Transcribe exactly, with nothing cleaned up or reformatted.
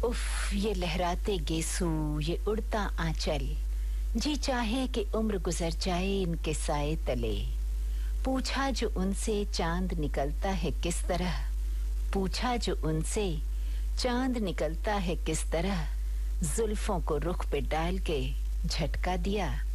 उफ, ये लहराते गेसू, ये उड़ता आंचल, जी चाहे कि उम्र गुजर जाए इनके साए तले। पूछा जो उनसे चांद निकलता है किस तरह, पूछा जो उनसे चांद निकलता है किस तरह, जुल्फों को रुख पे डाल के झटका दिया।